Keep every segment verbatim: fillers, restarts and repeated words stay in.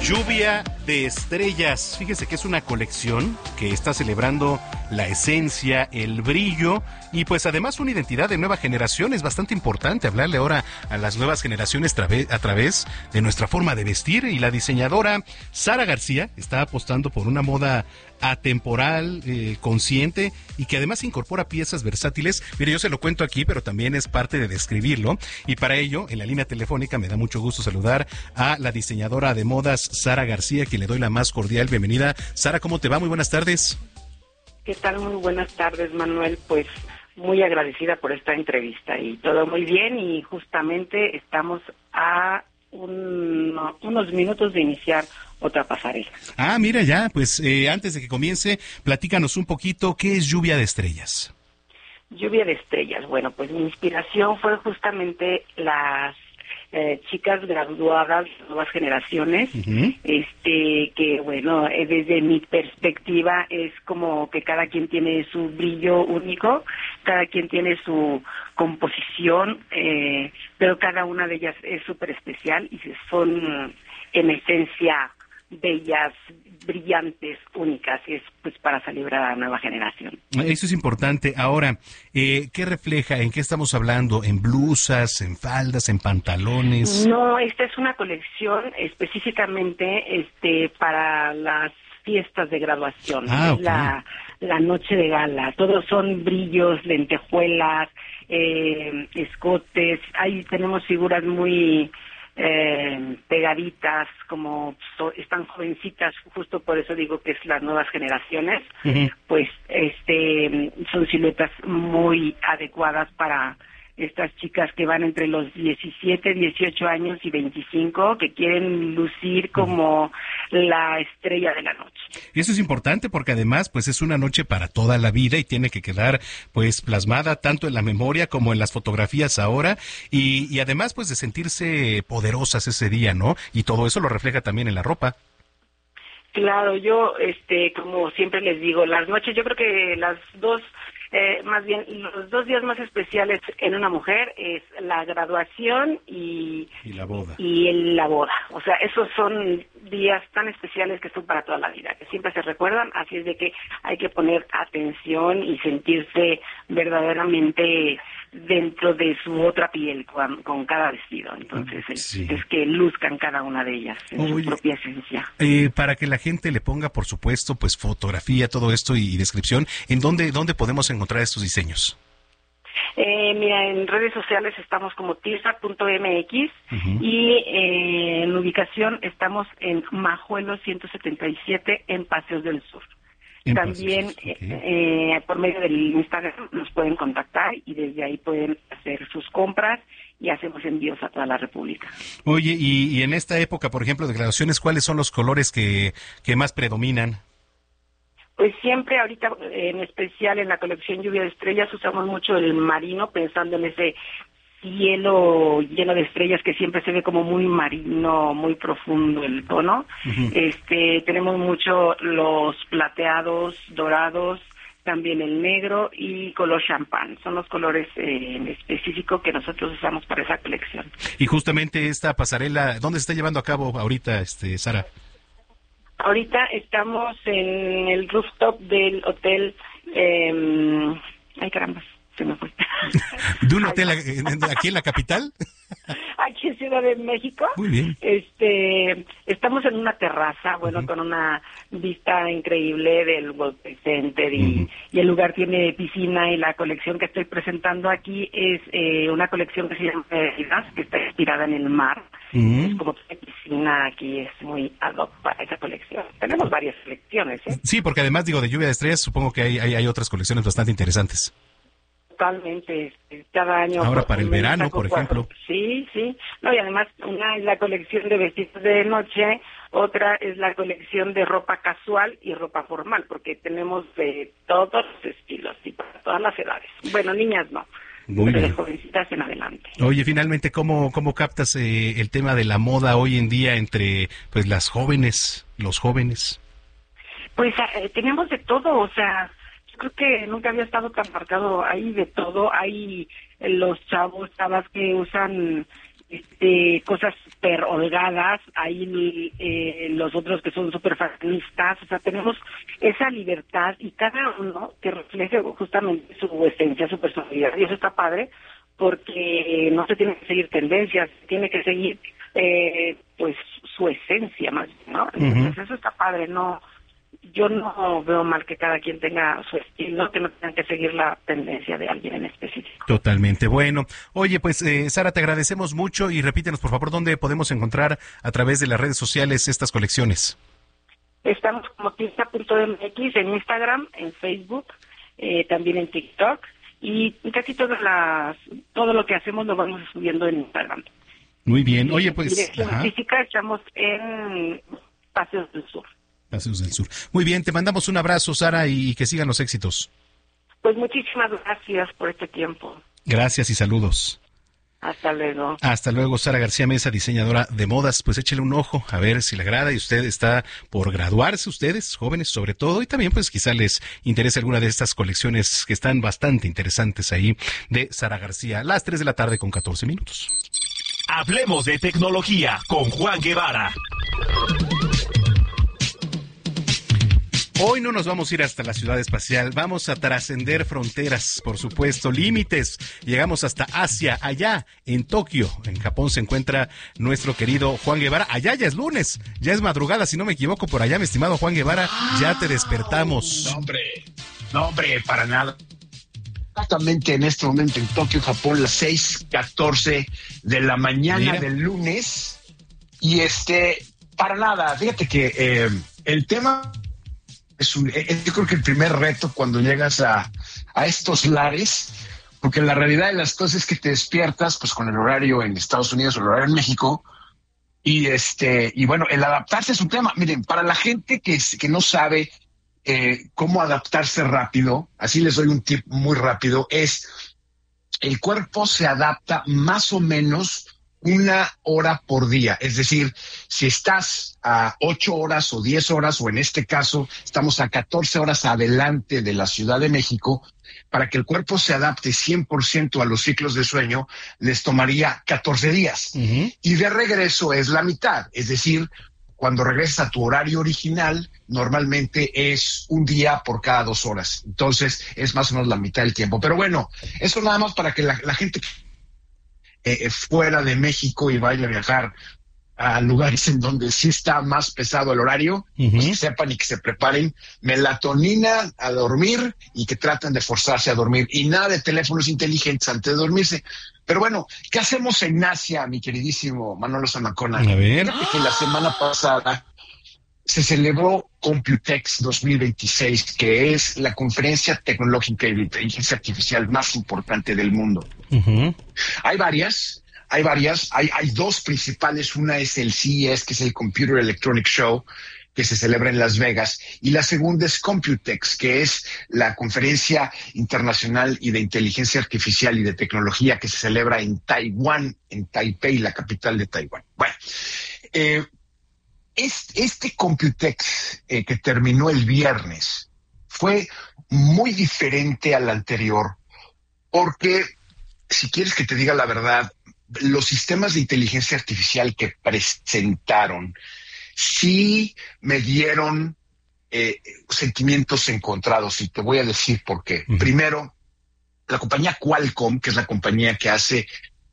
Lluvia de Estrellas. Fíjese que es una colección que está celebrando la esencia, el brillo y pues además una identidad de nueva generación. Es bastante importante hablarle ahora a las nuevas generaciones a través de nuestra forma de vestir, y la diseñadora Sara García está apostando por una moda atemporal, eh, consciente, y que además incorpora piezas versátiles. Mire, yo se lo cuento aquí, pero también es parte de describirlo, y para ello, en la línea telefónica, me da mucho gusto saludar a la diseñadora de modas Sara García, que le doy la más cordial bienvenida. Sara, ¿cómo te va? Muy buenas tardes. ¿Qué tal? Muy buenas tardes, Manuel. Pues muy agradecida por esta entrevista y todo muy bien, y justamente estamos a un, unos minutos de iniciar otra pasarela. Ah, mira ya, pues eh, antes de que comience, platícanos un poquito, ¿qué es Lluvia de Estrellas? Lluvia de Estrellas, bueno, pues mi inspiración fue justamente las eh, chicas graduadas, nuevas generaciones, uh-huh. este que bueno, eh, desde mi perspectiva es como que cada quien tiene su brillo único, cada quien tiene su composición, eh, pero cada una de ellas es súper especial y son en esencia bellas, brillantes, únicas, y es pues para celebrar a la nueva generación. Eso es importante. Ahora, eh, ¿qué refleja? ¿En qué estamos hablando? ¿En blusas, en faldas, en pantalones? No, esta es una colección específicamente este para las fiestas de graduación, ah, okay. la, la noche de gala. Todos son brillos, lentejuelas, eh, escotes. Ahí tenemos figuras muy Eh, pegaditas, como so, están jovencitas, justo por eso digo que es las nuevas generaciones, uh-huh. pues este son siluetas muy adecuadas para estas chicas que van entre los diecisiete, dieciocho años y veinticinco, que quieren lucir como la estrella de la noche. Eso es importante porque además pues es una noche para toda la vida y tiene que quedar pues plasmada tanto en la memoria como en las fotografías ahora, y, y además pues de sentirse poderosas ese día, ¿no? Y todo eso lo refleja también en la ropa. Claro, yo este como siempre les digo, las noches, yo creo que las dos Eh, más bien, los dos días más especiales en una mujer es la graduación y, y la boda. Y el, la boda. O sea, esos son días tan especiales que son para toda la vida, que siempre se recuerdan, así es de que hay que poner atención y sentirse verdaderamente dentro de su otra piel con, con cada vestido. Entonces, sí. es, es que luzcan cada una de ellas en Oye, su propia esencia. Eh, para que la gente le ponga, por supuesto, pues fotografía, todo esto y, y descripción, ¿en dónde, dónde podemos encontrar encontrar estos diseños? Eh, mira, en redes sociales estamos como tirsa punto m x uh-huh. y eh, en ubicación estamos en Majuelo ciento setenta y siete en Paseos del Sur. En También Paseos, okay. eh, por medio del Instagram nos pueden contactar y desde ahí pueden hacer sus compras y hacemos envíos a toda la República. Oye, y, y en esta época, por ejemplo, de graduaciones, ¿cuáles son los colores que, que más predominan? Pues siempre ahorita, en especial en la colección Lluvia de Estrellas, usamos mucho el marino, pensando en ese cielo lleno de estrellas que siempre se ve como muy marino, muy profundo el tono. Uh-huh. Este, tenemos mucho los plateados, dorados, también el negro y color champán. Son los colores eh, en específico que nosotros usamos para esa colección. Y justamente esta pasarela, ¿dónde se está llevando a cabo ahorita, este, Sara? Ahorita estamos en el rooftop del hotel, eh, ay caramba, se me fue. ¿De un hotel aquí en la capital? Aquí en Ciudad de México. Muy bien. Este, estamos en una terraza, bueno, uh-huh. con una vista increíble del World Trade Center y, uh-huh. y el lugar tiene piscina, y la colección que estoy presentando aquí es eh, una colección que se llama Estrellas, que está inspirada en el mar. Uh-huh. Es como que la piscina aquí es muy ad hoc para esa colección. Tenemos varias colecciones, ¿eh? Sí, porque además, digo, de Lluvia de Estrellas, supongo que hay, hay, hay otras colecciones bastante interesantes. Totalmente, cada año. Ahora para el verano, por ejemplo. Sí, sí. No, y además una es la colección de vestidos de noche, otra es la colección de ropa casual y ropa formal, porque tenemos de todos los estilos y para todas las edades. Bueno, niñas no. Muy bien. Jovencitas en adelante. Oye, finalmente, ¿cómo, cómo captas eh, el tema de la moda hoy en día entre pues las jóvenes, los jóvenes? Pues eh, tenemos de todo, o sea, creo que nunca había estado tan marcado ahí de todo. Hay los chavos, chavas que usan este cosas súper holgadas, hay eh, los otros que son súper fashionistas, o sea, tenemos esa libertad y cada uno que refleje justamente su esencia, su personalidad, y eso está padre, porque no se tiene que seguir tendencias, se tiene que seguir eh, pues su esencia más, ¿no? Entonces uh-huh. eso está padre, no, yo no veo mal que cada quien tenga su estilo, que no tengan que seguir la tendencia de alguien en específico. Totalmente. Bueno, oye, pues eh, Sara, te agradecemos mucho y repítenos por favor dónde podemos encontrar a través de las redes sociales estas colecciones. Estamos como tienda punto m x en Instagram, en Facebook, eh, también en TikTok, y casi todas las, todo lo que hacemos lo vamos subiendo en Instagram. Muy bien. Oye, pues... Dirección ajá. física, estamos en Paseos del Sur. Paseos del Sur. Muy bien, te mandamos un abrazo, Sara, y que sigan los éxitos. Pues muchísimas gracias por este tiempo. Gracias y saludos. Hasta luego. Hasta luego, Sara García Mesa, diseñadora de modas. Pues échele un ojo a ver si le agrada y usted está por graduarse, ustedes, jóvenes sobre todo, y también pues quizá les interese alguna de estas colecciones que están bastante interesantes ahí de Sara García. Las tres de la tarde con catorce minutos. Hablemos de tecnología con Juan Guevara. Hoy no nos vamos a ir hasta la ciudad espacial, vamos a trascender fronteras, por supuesto, límites. Llegamos hasta Asia, allá en Tokio, en Japón se encuentra nuestro querido Juan Guevara. Allá ya es lunes, ya es madrugada, si no me equivoco, por allá, mi estimado Juan Guevara, ya te despertamos. No, hombre, no, hombre, para nada. Exactamente en este momento en Tokio, Japón, las seis catorce de la mañana Mira. del lunes. Y este, para nada, fíjate que eh, el tema... Es un, yo creo que el primer reto cuando llegas a, a estos lares, porque la realidad de las cosas es que te despiertas pues con el horario en Estados Unidos o el horario en México, y este y bueno, el adaptarse es un tema. Miren, para la gente que, que no sabe eh, cómo adaptarse rápido, así les doy un tip muy rápido, es el cuerpo se adapta más o menos una hora por día. Es decir, si estás a ocho horas o diez horas, o en este caso estamos a catorce horas adelante de la Ciudad de México, para que el cuerpo se adapte cien por ciento a los ciclos de sueño, les tomaría catorce días. Uh-huh. Y de regreso es la mitad. Es decir, cuando regresas a tu horario original, normalmente es un día por cada dos horas. Entonces, es más o menos la mitad del tiempo. Pero bueno, eso nada más para que la, la gente... Eh, fuera de México y vaya a viajar a lugares en donde sí está más pesado el horario, uh-huh. pues que sepan y que se preparen melatonina a dormir y que traten de forzarse a dormir, y nada de teléfonos inteligentes antes de dormirse. Pero bueno, ¿qué hacemos en Asia, mi queridísimo Manolo Zamacona? A ver. Que la semana pasada se celebró Computex dos mil veintiséis, que es la conferencia tecnológica y de inteligencia artificial más importante del mundo. Uh-huh. Hay varias, hay varias, hay, hay dos principales. Una es el C E S, que es el Computer Electronic Show, que se celebra en Las Vegas, y la segunda es Computex, que es la conferencia internacional y de inteligencia artificial y de tecnología que se celebra en Taiwán, en Taipei, la capital de Taiwán. Bueno, eh, Este, este Computex eh, que terminó el viernes fue muy diferente al anterior, porque, si quieres que te diga la verdad, los sistemas de inteligencia artificial que presentaron sí me dieron eh, sentimientos encontrados, y te voy a decir por qué. Uh-huh. Primero, la compañía Qualcomm, que es la compañía que hace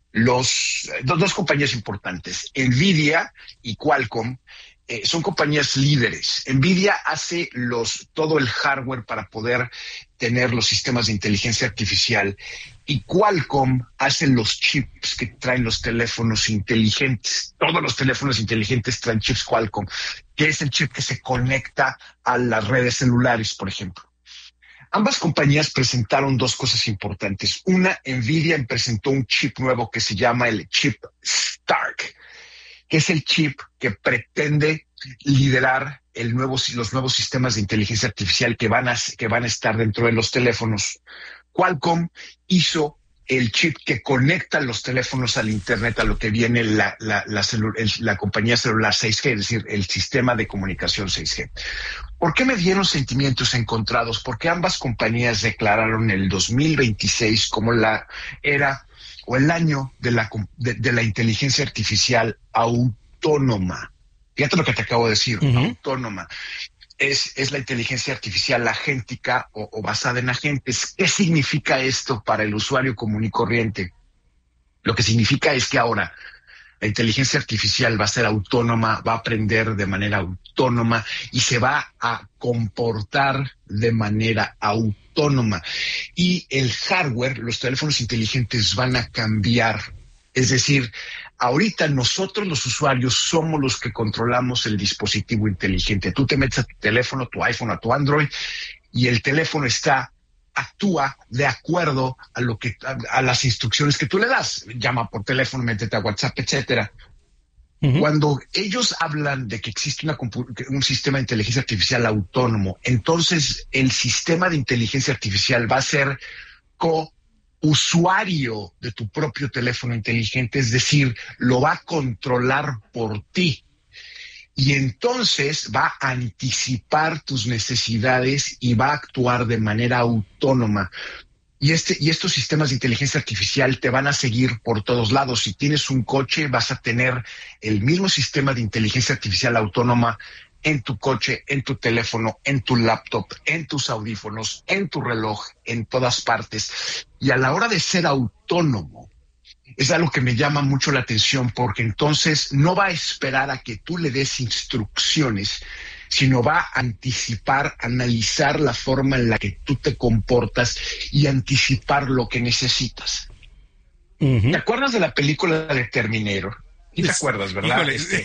los dos, dos compañías importantes, NVIDIA y Qualcomm, eh, son compañías líderes. NVIDIA hace los todo el hardware para poder tener los sistemas de inteligencia artificial, y Qualcomm hace los chips que traen los teléfonos inteligentes. Todos los teléfonos inteligentes traen chips Qualcomm, que es el chip que se conecta a las redes celulares, por ejemplo. Ambas compañías presentaron dos cosas importantes. Una, NVIDIA presentó un chip nuevo que se llama el chip Stark, que es el chip que pretende liderar el nuevo, los nuevos sistemas de inteligencia artificial que van a, que van a estar dentro de los teléfonos. Qualcomm hizo el chip que conecta los teléfonos al Internet, a lo que viene la, la, la, celu, el, la compañía celular seis G, es decir, el sistema de comunicación seis G. ¿Por qué me dieron sentimientos encontrados? Porque ambas compañías declararon el dos mil veintiséis como la era o el año de la, de, de la inteligencia artificial autónoma. Fíjate lo que te acabo de decir, uh-huh. autónoma. Es, es la inteligencia artificial agéntica o, o basada en agentes. ¿Qué significa esto para el usuario común y corriente? Lo que significa es que ahora la inteligencia artificial va a ser autónoma, va a aprender de manera autónoma y se va a comportar de manera autónoma. Y el hardware, los teléfonos inteligentes van a cambiar. Es decir, ahorita nosotros los usuarios somos los que controlamos el dispositivo inteligente. Tú te metes a tu teléfono, tu iPhone, a tu Android, y el teléfono está actúa de acuerdo a lo que a, a las instrucciones que tú le das. Llama por teléfono, métete a WhatsApp, etcétera. Uh-huh. Cuando ellos hablan de que existe una, un sistema de inteligencia artificial autónomo, entonces el sistema de inteligencia artificial va a ser co-usuario de tu propio teléfono inteligente, es decir, lo va a controlar por ti. Y entonces va a anticipar tus necesidades y va a actuar de manera autónoma. Y, este, y estos sistemas de inteligencia artificial te van a seguir por todos lados. Si tienes un coche, vas a tener el mismo sistema de inteligencia artificial autónoma en tu coche, en tu teléfono, en tu laptop, en tus audífonos, en tu reloj, en todas partes. Y a la hora de ser autónomo, es algo que me llama mucho la atención, porque entonces no va a esperar a que tú le des instrucciones, sino va a anticipar, analizar la forma en la que tú te comportas y anticipar lo que necesitas. Uh-huh. ¿Te acuerdas de la película de Terminator? ¿Sí te acuerdas, verdad? Este,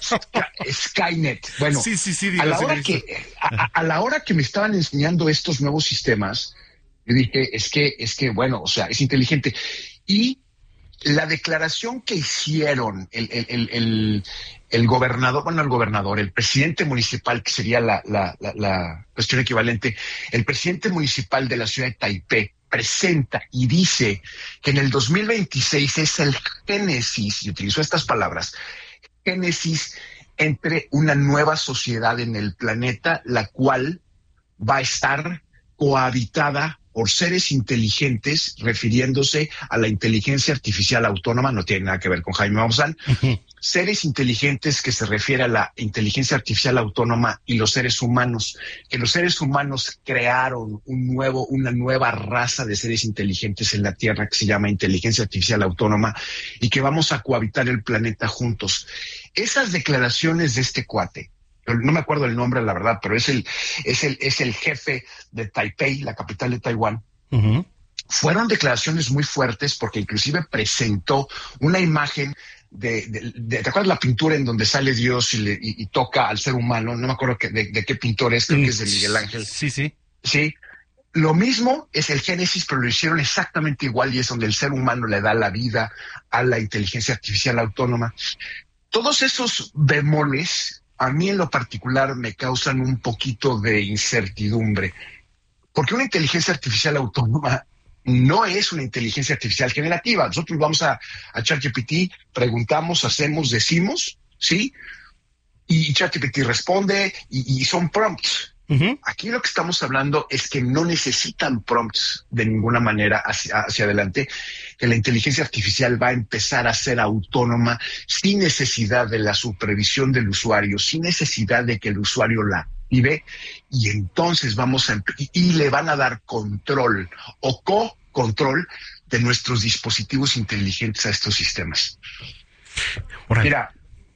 Skynet. Bueno, sí, sí, sí, digo, a, la hora que, a, a la hora que me estaban enseñando estos nuevos sistemas, yo dije, es que, es que, bueno, o sea, es inteligente. Y la declaración que hicieron el, el, el, el, el gobernador, bueno, el gobernador, el presidente municipal, que sería la, la, la, la cuestión equivalente, el presidente municipal de la ciudad de Taipei presenta y dice que en el dos mil veintiséis es el génesis, y utilizó estas palabras, génesis entre una nueva sociedad en el planeta, la cual va a estar cohabitada por seres inteligentes, refiriéndose a la inteligencia artificial autónoma, no tiene nada que ver con Jaime Maussan, uh-huh. Seres inteligentes que se refiere a la inteligencia artificial autónoma y los seres humanos, que los seres humanos crearon un nuevo, una nueva raza de seres inteligentes en la Tierra que se llama inteligencia artificial autónoma y que vamos a cohabitar el planeta juntos. Esas declaraciones de este cuate, no me acuerdo el nombre, la verdad, pero es el, es el, es el jefe de Taipei, la capital de Taiwán. Uh-huh. Fueron declaraciones muy fuertes porque inclusive presentó una imagen de, de, de ¿te acuerdas la pintura en donde sale Dios y, le, y, y toca al ser humano? No me acuerdo que, de, de qué pintor es, creo mm, que es de Miguel Ángel. Sí, sí. Sí. Lo mismo es el Génesis, pero lo hicieron exactamente igual y es donde el ser humano le da la vida a la inteligencia artificial autónoma. Todos esos bemoles a mí en lo particular me causan un poquito de incertidumbre, porque una inteligencia artificial autónoma no es una inteligencia artificial generativa. Nosotros vamos a, a ChatGPT, preguntamos, hacemos, decimos, ¿sí? Y ChatGPT responde y, y son prompts. Uh-huh. Aquí lo que estamos hablando es que no necesitan prompts de ninguna manera hacia, hacia adelante, que la inteligencia artificial va a empezar a ser autónoma sin necesidad de la supervisión del usuario, sin necesidad de que el usuario la active, y entonces vamos a y, y le van a dar control o co-control de nuestros dispositivos inteligentes a estos sistemas. Right. Mira,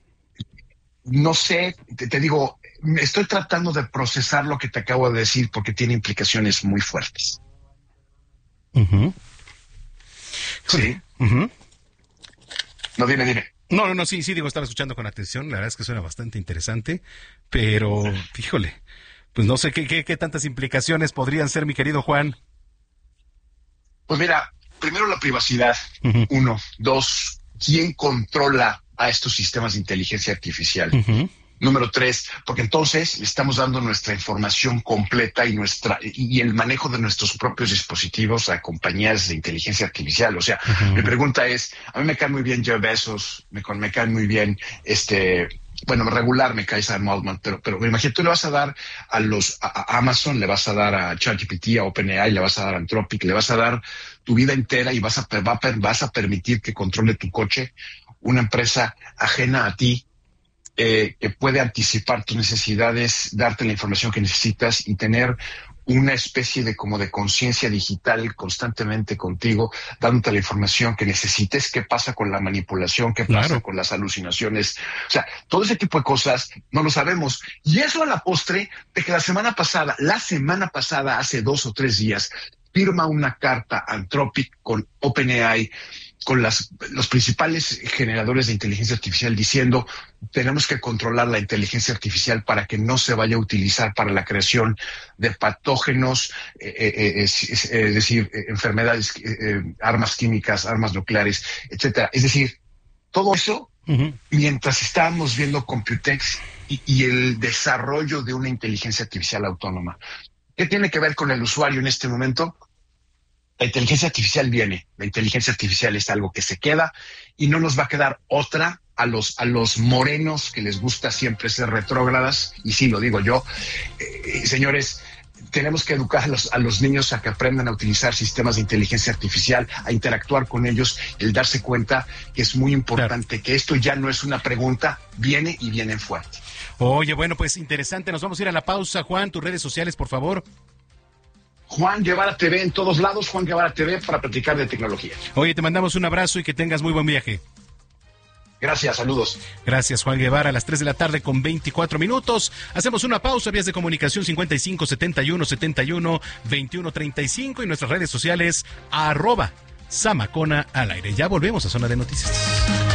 no sé, te, te digo, estoy tratando de procesar lo que te acabo de decir porque tiene implicaciones muy fuertes. Uh-huh. Sí. Uh-huh. No, dime, dime. No, no, no, sí, sí, digo, estaba escuchando con atención. La verdad es que suena bastante interesante, pero, híjole, pues no sé qué, qué, qué tantas implicaciones podrían ser, mi querido Juan. Pues mira, primero la privacidad, uh-huh. Uno. Dos, ¿quién controla a estos sistemas de inteligencia artificial? Uh-huh. Número tres, porque entonces le estamos dando nuestra información completa y nuestra y el manejo de nuestros propios dispositivos a compañías de inteligencia artificial. O sea, uh-huh. Mi pregunta es, a mí me cae muy bien Jeff Bezos, me, me cae muy bien este bueno, regular me cae Sam Altman, pero, pero imagínate, tú le vas a dar a los, a, a Amazon, le vas a dar a ChatGPT, a OpenAI, le vas a dar a Anthropic, le vas a dar tu vida entera y vas a, va, vas a permitir que controle tu coche una empresa ajena a ti, eh, que puede anticipar tus necesidades, darte la información que necesitas y tener una especie de como de conciencia digital constantemente contigo, dándote la información que necesites. ¿Qué pasa con la manipulación? ¿Qué pasa Claro. con las alucinaciones? O sea, todo ese tipo de cosas no lo sabemos. Y eso a la postre de que la semana pasada, la semana pasada, hace dos o tres días, firma una carta Anthropic con OpenAI, con las, los principales generadores de inteligencia artificial, diciendo tenemos que controlar la inteligencia artificial para que no se vaya a utilizar para la creación de patógenos, eh, eh, es, es, es decir, eh, enfermedades, eh, eh, armas químicas, armas nucleares, etcétera. Es decir, todo eso uh-huh. mientras estábamos viendo Computex y, y el desarrollo de una inteligencia artificial autónoma. ¿Qué tiene que ver con el usuario en este momento? La inteligencia artificial viene, la inteligencia artificial es algo que se queda y no nos va a quedar otra a los, a los morenos que les gusta siempre ser retrógradas, y sí, lo digo yo, eh, señores, tenemos que educar a los, a los niños a que aprendan a utilizar sistemas de inteligencia artificial, a interactuar con ellos, el darse cuenta que es muy importante, claro. que esto ya no es una pregunta, viene y viene fuerte. Oye, bueno, pues interesante, nos vamos a ir a la pausa. Juan, tus redes sociales, por favor. Juan Guevara T V en todos lados, Juan Guevara T V para platicar de tecnología. Oye, te mandamos un abrazo y que tengas muy buen viaje. Gracias, saludos. Gracias, Juan Guevara, a las tres de la tarde con veinticuatro minutos. Hacemos una pausa, vías de comunicación cincuenta y cinco, setenta y uno, setenta y uno, veintiuno, treinta y cinco y nuestras redes sociales arroba Zamacona al aire. Ya volvemos a Zona de Noticias.